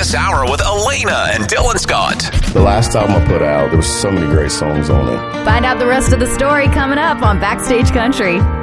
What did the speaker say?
this hour with Elena and Dylan Scott. The last album I put out, there was so many great songs on it. Find out the rest of the story coming up on Backstage Country.